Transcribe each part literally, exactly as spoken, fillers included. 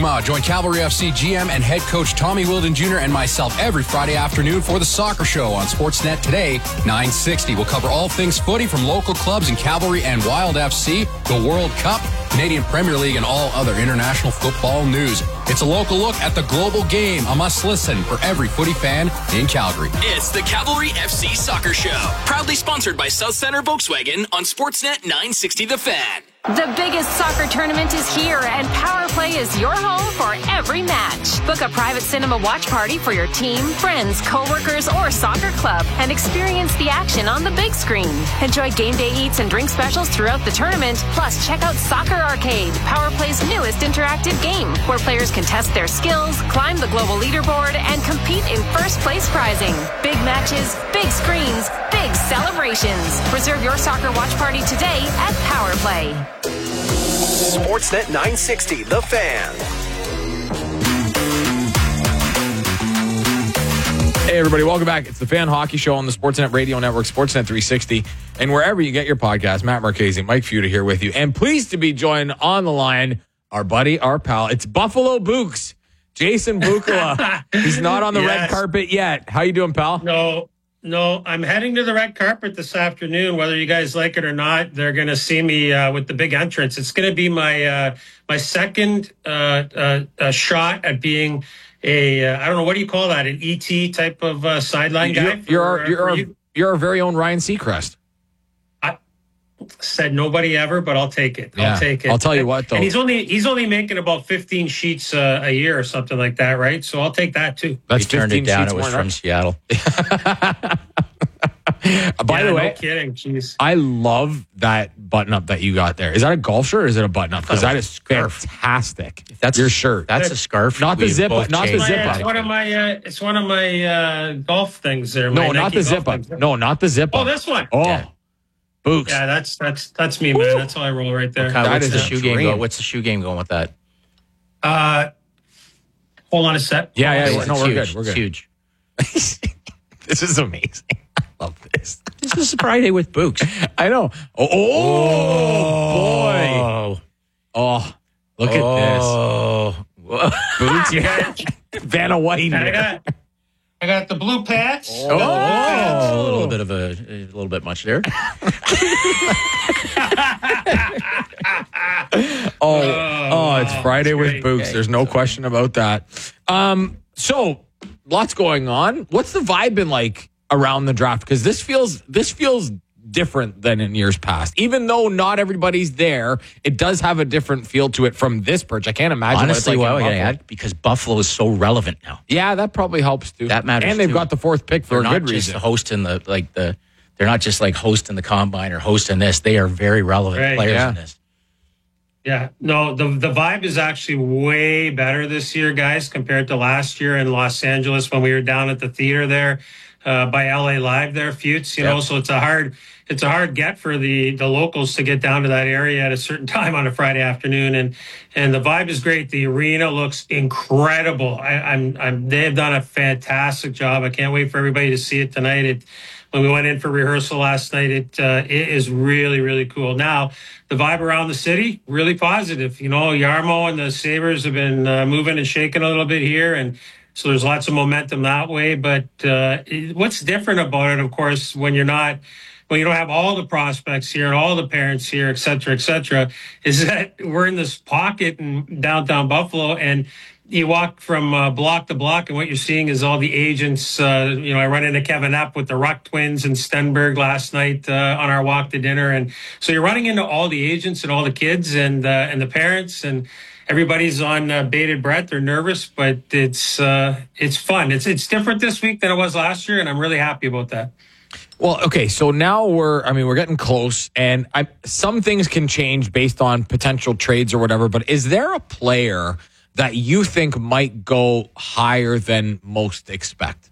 Join Cavalry F C G M and head coach Tommy Wilden Junior and myself every Friday afternoon for the Soccer Show on Sportsnet Today, nine sixty. We'll cover all things footy from local clubs in Cavalry and Wild F C, the World Cup, Canadian Premier League, and all other international football news. It's a local look at the global game, a must-listen for every footy fan in Calgary. It's the Cavalry F C Soccer Show, proudly sponsored by South Centre Volkswagen on Sportsnet nine sixty The Fan. The biggest soccer tournament is here, and Power Play is your home for every match. Book a private cinema watch party for your team, friends, co-workers, or soccer club, and experience the action on the big screen. Enjoy game day eats and drink specials throughout the tournament. Plus, check out Soccer Arcade, Power Play's newest interactive game, where players can test their skills, climb the global leaderboard, and compete in first place prizing. Big matches, big screens, big celebrations. Reserve your soccer watch party today at Power Play. Sportsnet nine sixty, The Fan. Hey, everybody, welcome back. It's the Fan Hockey Show on the Sportsnet Radio Network, Sportsnet three sixty, and wherever you get your podcast. Matt Marchese, Mike Feuda here with you. And pleased to be joined on the line, our buddy, our pal. It's Buffalo Books, Jason Bukala. He's not on the yes. red carpet yet. How you doing, pal? No. No, I'm heading to the red carpet this afternoon. Whether you guys like it or not, they're going to see me uh, with the big entrance. It's going to be my uh, my second uh, uh, uh, shot at being a uh, I don't know, what do you call that? An E T type of uh, sideline guy. You're for, you're, our, you're, our, you? you're our very own Ryan Seacrest. I said nobody ever, but I'll take it. Yeah, I'll take it. I'll tell you what, though. And he's only he's only making about fifteen sheets uh, a year or something like that, right? So I'll take that too. That's turned it down. It was from Seattle. By yeah, the way, no kidding. Jeez. I love that button up that you got there. Is that a golf shirt or is it a button up? Because that is fantastic. If that's your shirt. That's a scarf. Not the zip up. Not the zip up. It's one of my. Uh, it's one of my uh, golf things there. No, not the zip up. No, not the zip up. Oh, this one. Oh, yeah. Books. Yeah, that's that's that's me, man. Ooh. That's how I roll right there. Okay, what's the shoe dream. game going? What's the shoe game going with that? Uh, hold on a sec. Yeah, yeah. It's No, we're huge. good. We're good. It's huge. This is amazing. I love this. This is Friday with Books. I know. Oh, oh, boy. Oh, look oh. at this. Boots. Yeah. Vanna White. I got, I got the blue pants. Oh, oh. A little bit of a, a little bit much there. oh, oh, it's Friday with Books. Okay. There's no question about that. Um, so lots going on. What's the vibe been like around the draft? Because this feels this feels different than in years past. Even though not everybody's there, it does have a different feel to it from this perch. I can't imagine. Honestly, what it's like well, in yeah, Buffalo. because Buffalo is so relevant now. Yeah, that probably helps too. That matters, and they've too. got the fourth pick for They're a not good just reason. hosting the like the. They're not just like hosting the combine or hosting this. They are very relevant Right, players yeah. in this. Yeah, no, the the vibe is actually way better this year, guys, compared to last year in Los Angeles when we were down at the theater there uh, by L A Live there, Futes. You Yep. know, so it's a hard it's a hard get for the the locals to get down to that area at a certain time on a Friday afternoon, and and the vibe is great. The arena looks incredible. I, I'm I'm they have done a fantastic job. I can't wait for everybody to see it tonight. It. When we went in for rehearsal last night, it uh, it is really, really cool. Now, the vibe around the city, really positive. You know, Yarmo and the Sabres have been uh, moving and shaking a little bit here, and so there's lots of momentum that way. But uh, it, what's different about it, of course, when you're not, when you don't have all the prospects here and all the parents here, et cetera, et cetera, is that we're in this pocket in downtown Buffalo, and you walk from uh, block to block, and what you're seeing is all the agents. Uh, you know, I run into Kevin Epp with the Ruck twins and Stenberg last night uh, on our walk to dinner, and so you're running into all the agents and all the kids and uh, and the parents, and everybody's on uh, bated breath. They're nervous, but it's uh, it's fun. It's it's different this week than it was last year, and I'm really happy about that. Well, okay, so now we're, I mean, we're getting close, and I, some things can change based on potential trades or whatever, but is there a player that you think might go higher than most expect?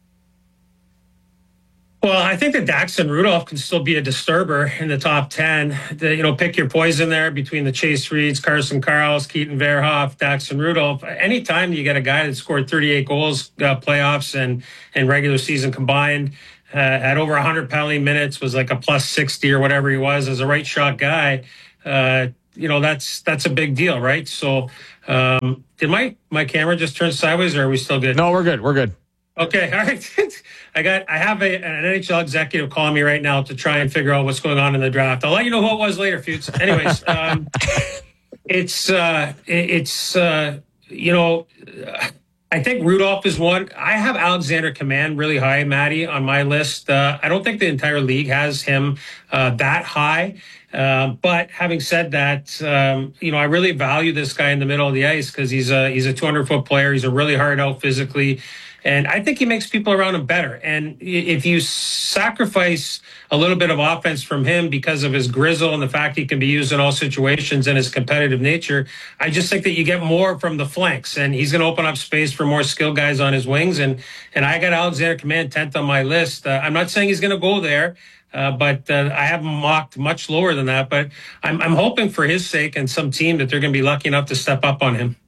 Well, I think that Daxon Rudolph can still be a disturber in the top ten. The, you know, pick your poison there between the Chase Reeds, Carson Karls, Keaton Verhoff, Daxon Rudolph. Anytime you get a guy that scored thirty-eight goals, uh, playoffs and, and regular season combined, uh, at over one hundred penalty minutes, was like a plus sixty or whatever he was as a right shot guy, uh, you know, that's that's a big deal, right? So, um, did my my camera just turn sideways, or are we still good? No, we're good. We're good. Okay, all right. I got. I have a, an N H L executive calling me right now to try and figure out what's going on in the draft. I'll let you know who it was later, Feuds. Anyways, um, it's uh, it, it's uh, you know. Uh, I think Rudolph is one. I have Alexander Command really high, Maddie, on my list. Uh, I don't think the entire league has him uh, that high. Uh, but having said that, um, you know, I really value this guy in the middle of the ice because he's a he's a two hundred foot player. He's a really hard out physically. And I think he makes people around him better. And if you sacrifice a little bit of offense from him because of his grizzle and the fact he can be used in all situations and his competitive nature, I just think that you get more from the flanks. And he's going to open up space for more skilled guys on his wings. And and I got Alexander Command tenth on my list. Uh, I'm not saying he's going to go there, uh, but uh, I have him mocked much lower than that. But I'm, I'm hoping for his sake and some team that they're going to be lucky enough to step up on him.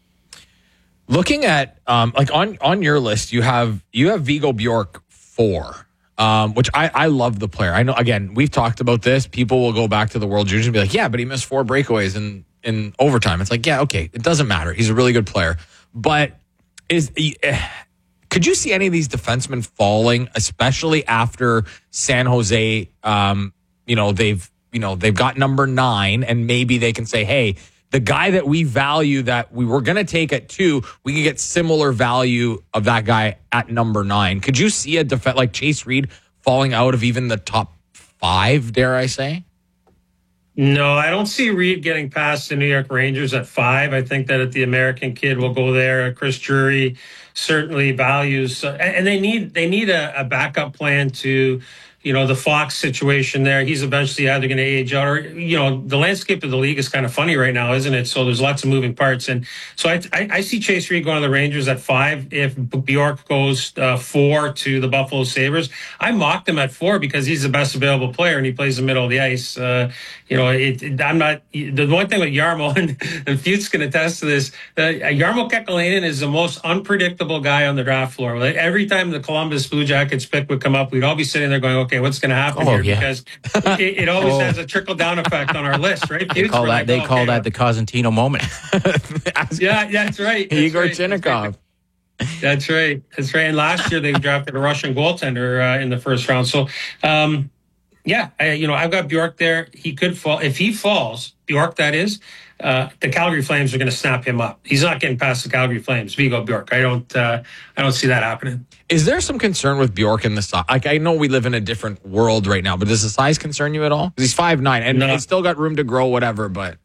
Looking at um, like on, on your list, you have you have Viggo Bjork four, um, which I, I love the player. I know again we've talked about this. People will go back to the World Juniors and be like, yeah, but he missed four breakaways in in overtime. It's like, yeah, okay, it doesn't matter. He's a really good player, but is could you see any of these defensemen falling, especially after San Jose? Um, you know they've you know they've got number nine, and maybe they can say, hey, the guy that we value that we were going to take at two, we can get similar value of that guy at number nine. Could you see a defense like Chase Reed falling out of even the top five, dare I say? No, I don't see Reed getting past the New York Rangers at five. I think that the American kid will go there. Chris Drury certainly values, uh, and they need they need a, a backup plan to, you know, the Fox situation there. He's eventually either going to age out or, you know, the landscape of the league is kind of funny right now, isn't it? So there's lots of moving parts. And so I, I, I see Chase Reed going to the Rangers at five. If Bjork goes uh, four to the Buffalo Sabres, I mocked him at four because he's the best available player and he plays the middle of the ice. Uh, you know, it, it, I'm not, the one thing with Jarmo, and, and Feuds can attest to this, uh, Jarmo Kekalainen is the most unpredictable guy on the draft floor. Like, every time the Columbus Blue Jackets pick would come up, we'd all be sitting there going, okay, what's going to happen oh, here? Yeah. Because it, it always oh. has a trickle down effect on our list, right? They call that, like, they oh, call okay, that the Cosentino moment. yeah, yeah, that's right. That's Igor right. Chinnikov. That's right. That's right. And last year they drafted a Russian goaltender uh, in the first round. So, um, yeah, I, you know, I've got Bjork there. He could fall. If he falls, Bjork, that is, uh, the Calgary Flames are going to snap him up. He's not getting past the Calgary Flames. Viggo Bjork. I don't, uh, I don't see that happening. Is there some concern with Bjork in the size? Like, I know we live in a different world right now, but does the size concern you at all? Because he's five nine and no. he's still got room to grow, whatever, but.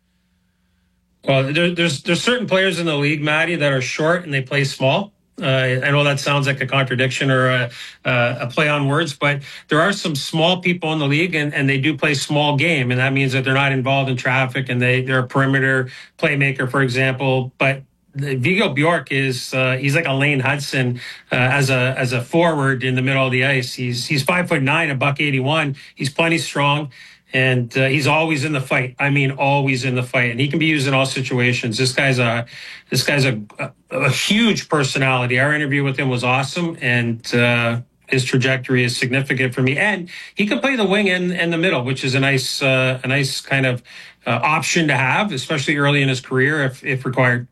Well, there, there's there's certain players in the league, Maddie, that are short and they play small. Uh, I know that sounds like a contradiction or a, uh, a play on words, but there are some small people in the league and, and they do play small game. And that means that they're not involved in traffic and they, they're a perimeter playmaker, for example. But Viggo Bjork is, uh, he's like a Lane Hudson uh, as a as a forward in the middle of the ice. He's he's five foot nine, a buck eighty-one. He's plenty strong. And uh, he's always in the fight. I mean, always in the fight. And he can be used in all situations. This guy's a this guy's a, a, a huge personality. Our interview with him was awesome, and uh, his trajectory is significant for me. And he can play the wing and, and the middle, which is a nice uh, a nice kind of uh, option to have, especially early in his career if if required.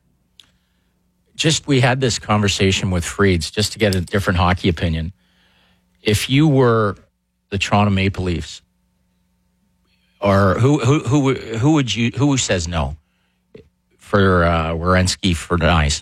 Just we had this conversation with Freeds just to get a different hockey opinion. If you were the Toronto Maple Leafs, or who who who who would you who says no for uh, Werenski for Nice?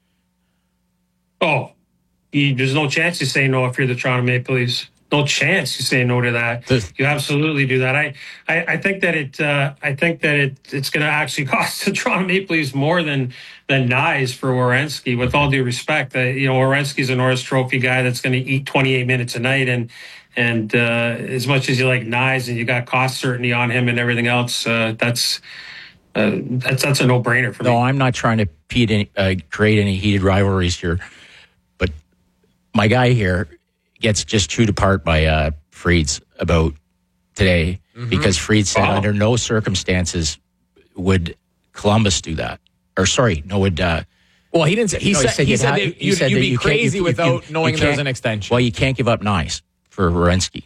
Oh, you, there's no chance you say no if you're the Toronto Maple Leafs. No chance you say no to that. There's, you absolutely do that. I, I, I think that it. Uh, I think that it. It's going to actually cost the Toronto Maple Leafs more than than Nyes for Werenski. With all due respect, uh, you know, Werenski's a Norris Trophy guy that's going to eat twenty-eight minutes a night, and and uh, as much as you like Nyes and you got cost certainty on him and everything else, uh, that's. Uh, that's that's a no-brainer for me. No, I'm not trying to Pete any, uh, create any heated rivalries here, but my guy here gets just chewed apart by uh, Freeds about today mm-hmm. because Freeds said oh. under no circumstances would Columbus do that. Or sorry, no, would. Uh, well, he didn't say. He, no, said, he said, he said, you'd, you'd, you'd be you crazy you, without you, knowing there's an extension. Well, you can't give up Nice for Werenski.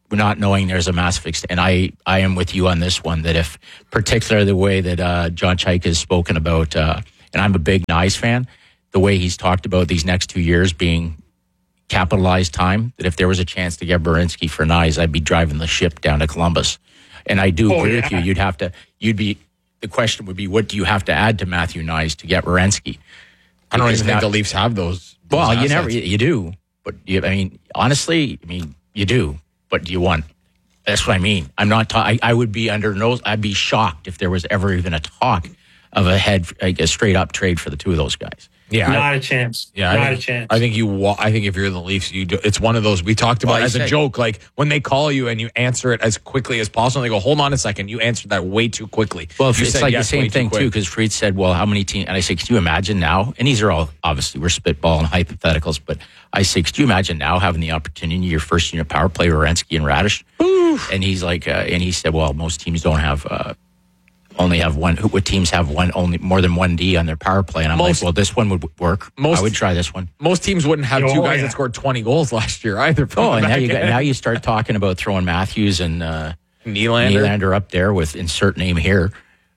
not knowing there's a massive extent. And I, I am with you on this one, that if particularly the way that uh, John Chaik has spoken about, uh, and I'm a big Knies fan, the way he's talked about these next two years being capitalized time, that if there was a chance to get Werenski for Knies, I'd be driving the ship down to Columbus. And I do oh, agree yeah. with you. You'd have to, you'd be, the question would be, what do you have to add to Matthew Knies to get Werenski? I don't Because even think now- the Leafs have those. those Well, you assets. never, you, you do. But, you, I mean, honestly, I mean, you do. But do you want? That's what I mean. I'm not, ta- I, I would be under no, I'd be shocked if there was ever even a talk of a head, like a straight up trade for the two of those guys. Yeah, Not I, a chance. yeah, Not I think, a chance. I think you. wa- I think if you're the Leafs, you do. It's one of those we talked about Well, I as a said- joke. Like when they call you and you answer it as quickly as possible, they go, "Hold on a second, you answered that way too quickly." Well, you it's said like yes the way same thing, quick. too, because Fried said, well, how many teams? And I said, could you imagine now? And these are all, obviously, we're spitballing hypotheticals, but I say, could you imagine now having the opportunity, your first unit power play, Werenski and Radish? Oof. And he's like, uh, and he said, well, most teams don't have, uh, only have one, what teams have one, only more than one D on their power play. And I'm Most- like, well, this one would work. most- I would try this one. Most teams wouldn't have Oh, two guys yeah. that scored twenty goals last year either. from Oh, the and now back you got, end. now you start talking about throwing Matthews and uh, Nylander. Nylander up there with insert name here.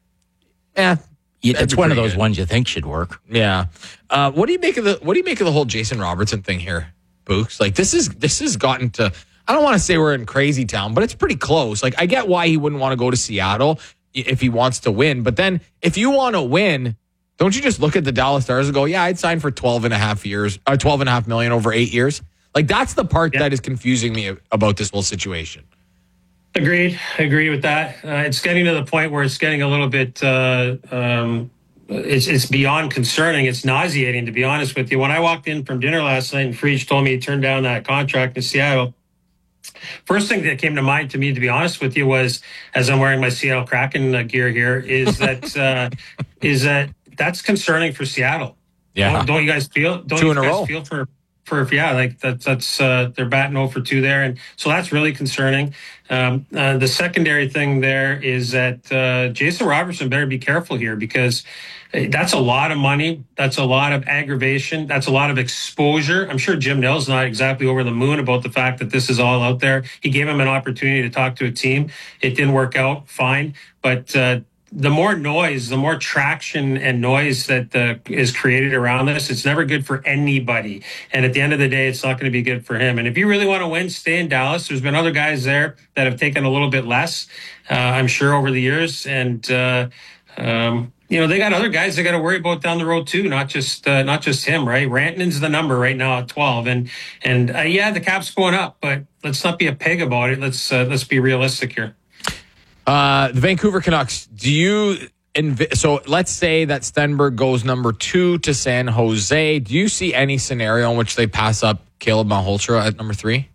Yeah, You- That'd It's be one of pretty those good. ones you think should work. yeah. Uh, what do you make of the What do you make of the whole Jason Robertson thing here, Books? Like this is this has gotten to. I don't want to say we're in crazy town, but it's pretty close. Like I get why he wouldn't want to go to Seattle if he wants to win, but then if you want to win, don't you just look at the Dallas Stars and go, yeah, I'd sign for twelve and a half years, or twelve and a half million over eight years. Like that's the part Yeah. that is confusing me about this whole situation. Agreed. Agree with that. Uh, it's getting to the point where it's getting a little bit. Uh, um, it's it's beyond concerning. It's nauseating, to be honest with you. When I walked in from dinner last night and Fried told me he turned down that contract in Seattle, first thing that came to mind to me, to be honest with you, was as I'm wearing my Seattle Kraken uh, gear here, is that uh, is that that's concerning for Seattle. Yeah. Don't, don't you guys feel? Don't Two you in a guys row. feel for? For yeah, like that's that's uh, they're batting oh for two there, and so that's really concerning. Um, uh, the secondary thing there is that uh, Jason Robertson better be careful here, because that's a lot of money, that's a lot of aggravation, that's a lot of exposure. I'm sure Jim Nill's not exactly over the moon about the fact that this is all out there. He gave him an opportunity to talk to a team. It didn't work out, fine, but. Uh, The more noise, the more traction and noise that uh, is created around this, it's never good for anybody. And at the end of the day, it's not going to be good for him. And if you really want to win, stay in Dallas. There's been other guys there that have taken a little bit less, uh, I'm sure, over the years. And, uh, um, you know, they got other guys they got to worry about down the road too, not just uh, not just him, right? Rantanen's the number right now at twelve, and and uh, yeah, the cap's going up, but let's not be a pig about it. Let's uh, let's be realistic here. Uh, the Vancouver Canucks, do you, invi- so let's say that Stenberg goes number two to San Jose. Do you see any scenario in which they pass up Caleb Malhotra at number three?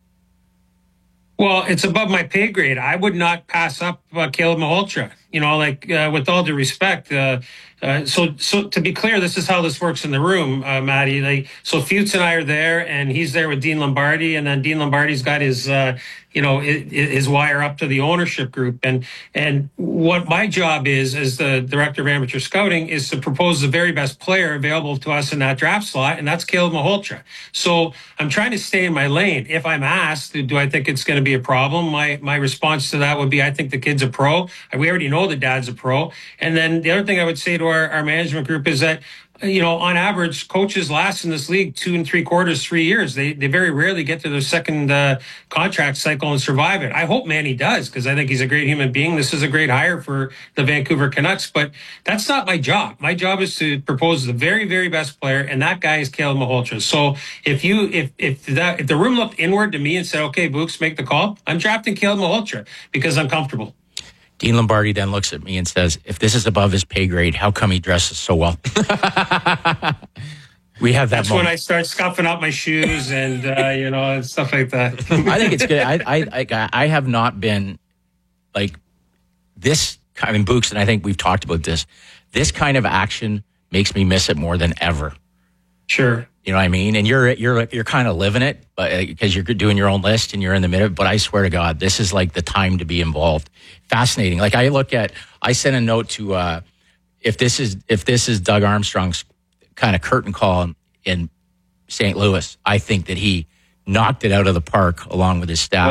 Well, it's above my pay grade. I would not pass up uh, Caleb Malhotra. You know, like uh, with all due respect. Uh, uh, so, so to be clear, this is how this works in the room, uh, Maddie. Like, so Fuchs and I are there, and he's there with Dean Lombardi, and then Dean Lombardi's got his, uh, you know, his, his wire up to the ownership group. And and what my job is, as the director of amateur scouting, is to propose the very best player available to us in that draft slot, and that's Caleb Malhotra. So I'm trying to stay in my lane. If I'm asked, do I think it's going to be a problem? My my response to that would be, I think the kid's a pro. We already know the dad's a pro. And then the other thing I would say to our, our management group is that, you know, on average, coaches last in this league two and three quarters, three years. They they very rarely get to their second uh, contract cycle and survive it. I hope Manny does, because I think he's a great human being. This is a great hire for the Vancouver Canucks, but that's not my job. My job is to propose the very, very best player, and that guy is Caleb Malhotra. So if you if if that if the room looked inward to me and said, "Okay, Books, make the call," I'm drafting Caleb Malhotra because I'm comfortable. Dean Lombardi then looks at me and says, if this is above his pay grade, how come he dresses so well? We have that That's moment. when I start scuffing up my shoes and, uh, you know, and stuff like that. I think it's good. I, I, I, I have not been like this. I mean, Books, and I think we've talked about this. This kind of action makes me miss it more than ever. Sure. You know what I mean? And you're you're you're kind of living it, but because you're doing your own list and you're in the middle. But I swear to God, this is like the time to be involved. Fascinating. Like I look at, I sent a note to uh, if this is if this is Doug Armstrong's kind of curtain call in, in Saint Louis, I think that he knocked it out of the park along with his staff Oh.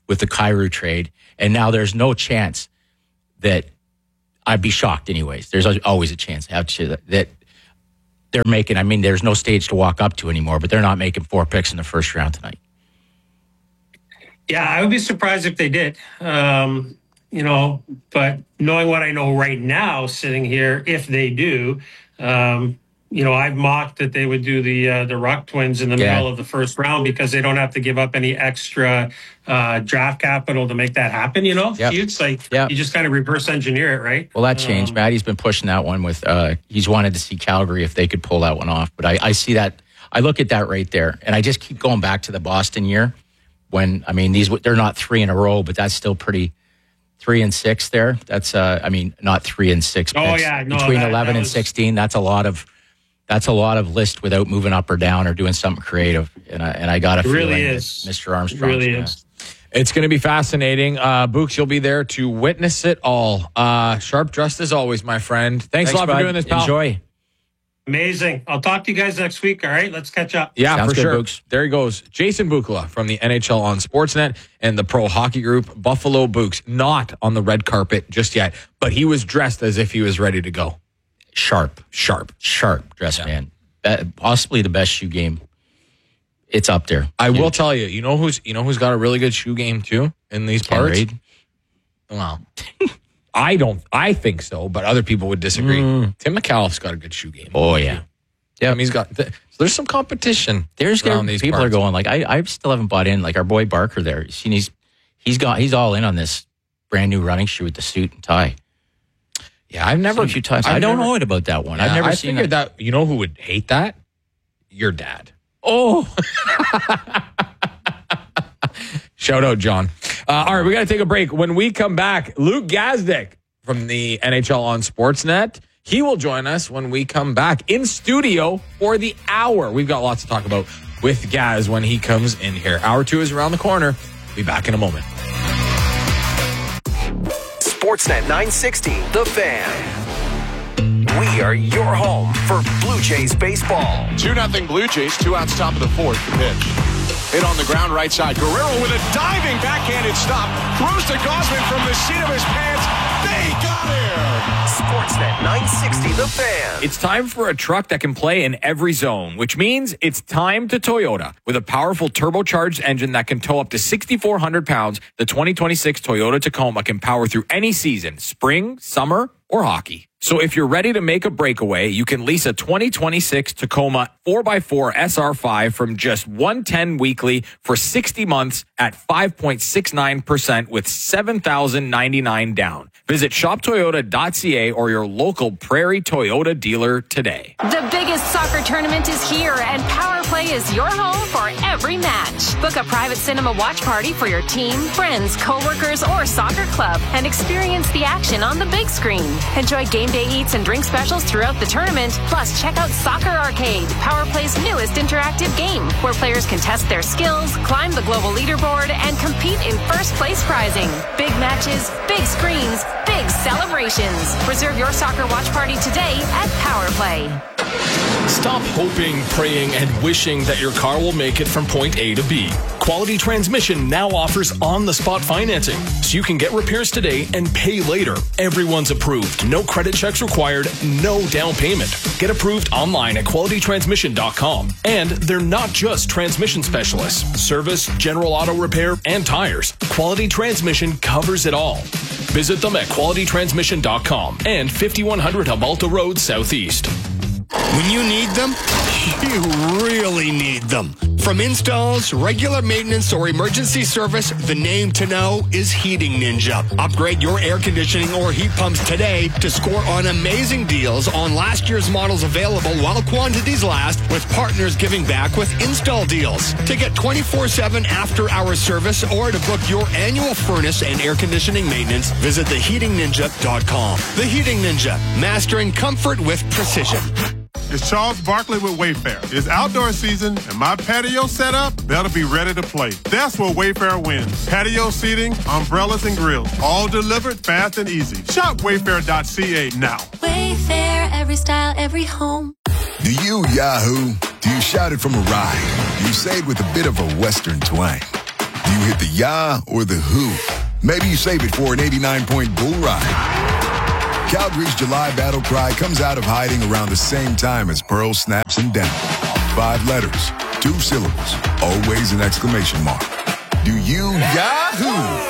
with the Kyrou trade, and now there's no chance that I'd be shocked anyways. There's always a chance that they're making, I mean, there's no stage to walk up to anymore, but they're not making four picks in the first round tonight. Yeah, I would be surprised if they did. Um, you know, but knowing what I know right now, sitting here, if they do, um, you know, I've mocked that they would do the uh, the Ruck Twins in the yeah. middle of the first round because they don't have to give up any extra uh, draft capital to make that happen. You know, yep. it's like yep. you just kind of reverse engineer it, right? Well, that changed. Um, Maddie's been pushing that one with. Uh, he's wanted to see Calgary if they could pull that one off, but I, I see that. I look at that right there, and I just keep going back to the Boston year when I mean these they're not three in a row, but that's still pretty. Three and six there. That's uh, I mean not three and six. Picks. Oh yeah, no, between that, eleven that and was... sixteen. That's a lot of. That's a lot of list without moving up or down or doing something creative. And I, and I got a it feeling really is. Mister Armstrong. It really is. It's going to be fascinating. Uh, Books, you'll be there to witness it all. Uh, sharp dressed as always, my friend. Thanks, Thanks a lot bud. for doing this, pal. Enjoy. Amazing. I'll talk to you guys next week. All right, let's catch up. Yeah, Sounds for good, sure. Books. There he goes. Jason Bukala from the N H L on Sportsnet and the Pro Hockey Group. Buffalo Books, not on the red carpet just yet, but he was dressed as if he was ready to go. Sharp. Sharp. Sharp dress yeah. man. Possibly the best shoe game. It's up there. I Huge. will tell you. You know who's you know who's got a really good shoe game too in these Ken parts. Reid? Well, I don't. I think so, but other people would disagree. Mm. Tim McAuliffe's got a good shoe game. Oh yeah, yeah. I mean, he's got. So there's some competition. There's around these people parts. are going like I. I still haven't bought in. Like our boy Barker there. Seen he's he's got he's all in on this brand new running shoe with the suit and tie. Yeah, I've never. A few times. I've I don't never, know it about that one. Yeah, I've never I seen figured that. that. You know who would hate that? Your dad. Oh. Shout out, John. Uh, all right, we got to take a break. When we come back, Luke Gazdick from the N H L on Sportsnet. He will join us when we come back in studio for the hour. We've got lots to talk about with Gaz when he comes in here. Hour two is around the corner. Be back in a moment. Sportsnet nine sixty, The Fan. We are your home for Blue Jays baseball. two nothing Blue Jays, two outs top of the fourth. The pitch. Hit on the ground right side. Guerrero with a diving backhanded stop. Throws to Gausman from the seat of his pants. They got here. Sportsnet nine sixty, The Fan. It's time for a truck that can play in every zone, which means it's time to Toyota. With a powerful turbocharged engine that can tow up to six thousand four hundred pounds, the twenty twenty-six Toyota Tacoma can power through any season, spring, summer, or hockey. So if you're ready to make a breakaway, you can lease a twenty twenty-six Tacoma four by four S R five from just one hundred ten weekly for sixty months at five point six nine percent with seven thousand ninety-nine down. Visit shop toyota dot c a or your local Prairie Toyota dealer today. The biggest soccer tournament is here, and Power Play is your home for every match. Book a private cinema watch party for your team, friends, coworkers, or soccer club, and experience the action on the big screen. Enjoy game day eats and drink specials throughout the tournament. Plus, check out Soccer Arcade, Power Play's newest interactive game, where players can test their skills, climb the global leaderboard, and compete in first place prizing. Big matches, big screens, big celebrations. Reserve your soccer watch party today at Power Play. Stop hoping, praying, and wishing that your car will make it from point A to B. Quality Transmission now offers on-the-spot financing, so you can get repairs today and pay later. Everyone's approved. No credit checks required, no down payment. Get approved online at quality transmission dot com. And they're not just transmission specialists. Service, general auto repair, and tires. Quality Transmission covers it all. Visit them at quality transmission dot com and fifty-one hundred Habalta Road Southeast. When you need them, you really need them. From installs, regular maintenance, or emergency service, the name to know is Heating Ninja. Upgrade your air conditioning or heat pumps today to score on amazing deals on last year's models available while quantities last, with partners giving back with install deals. To get twenty-four seven after-hour service or to book your annual furnace and air conditioning maintenance, visit the heating ninja dot com. The Heating Ninja, mastering comfort with precision. It's Charles Barkley with Wayfair. It's outdoor season, and my patio setup better be ready to play. That's where Wayfair wins. Patio seating, umbrellas, and grills, all delivered fast and easy. Shop wayfair dot c a now. Wayfair, every style, every home. Do you Yahoo? Do you shout it from a ride? Do you say it with a bit of a Western twang? Do you hit the ya or the who? Maybe you save it for an eighty-nine point bull ride. Calgary's July battle cry comes out of hiding around the same time as Pearl snaps and down. Five letters, two syllables, always an exclamation mark. Do you yahoo?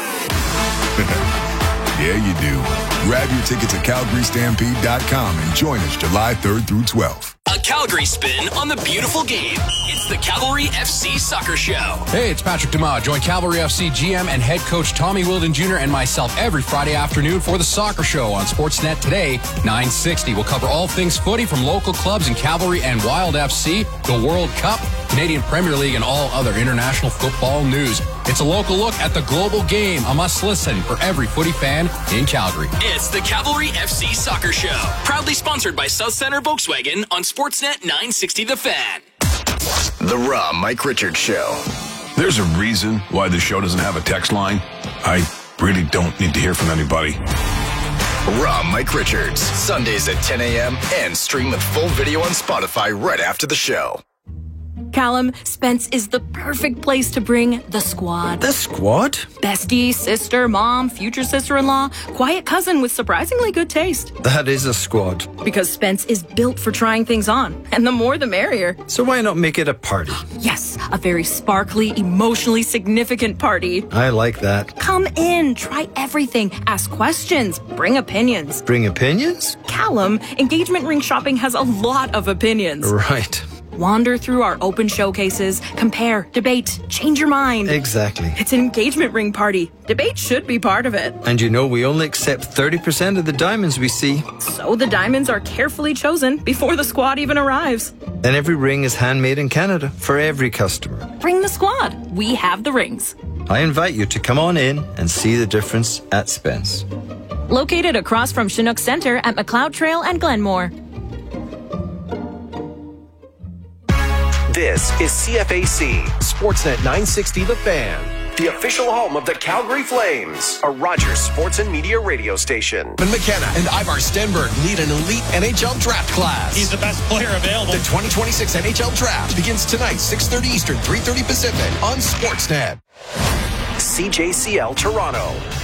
Yeah, you do. Grab your tickets at calgary stampede dot com and join us July third through twelfth. A Calgary spin on the beautiful game. It's the Cavalry F C Soccer Show. Hey, it's Patrick Dumas. Join Cavalry F C G M and head coach Tommy Wilden Junior and myself every Friday afternoon for the Soccer Show on Sportsnet today, nine sixty. We'll cover all things footy from local clubs in Cavalry and Wild F C, the World Cup, Canadian Premier League, and all other international football news. It's a local look at the global game, a must-listen for every footy fan in Calgary. It's the Cavalry F C Soccer Show, proudly sponsored by South Center Volkswagen on Sportsnet nine sixty The Fan. The Raw Mike Richards Show. There's a reason why the show doesn't have a text line. I really don't need to hear from anybody. Raw Mike Richards, Sundays at ten a.m. and stream with full video on Spotify right after the show. Callum, Spence is the perfect place to bring the squad. The squad? Bestie, sister, mom, future sister-in-law, quiet cousin with surprisingly good taste. That is a squad. Because Spence is built for trying things on, and the more the merrier. So why not make it a party? Yes, a very sparkly, emotionally significant party. I like that. Come in, try everything, ask questions, bring opinions. Bring opinions? Callum, engagement ring shopping has a lot of opinions. Right. Wander through our open showcases, compare, debate, change your mind. Exactly. It's an engagement ring party. Debate should be part of it. And you know we only accept thirty percent of the diamonds we see. So the diamonds are carefully chosen before the squad even arrives. And every ring is handmade in Canada for every customer. Bring the squad. We have the rings. I invite you to come on in and see the difference at Spence. Located across from Chinook Centre at McLeod Trail and Glenmore. This is C F A C, Sportsnet nine sixty The Fan, the official home of the Calgary Flames, a Rogers Sports and Media radio station. McKenna and Ivar Stenberg lead an elite N H L draft class. He's the best player available. The twenty twenty-six N H L draft begins tonight, six thirty Eastern, three thirty Pacific on Sportsnet. C J C L Toronto,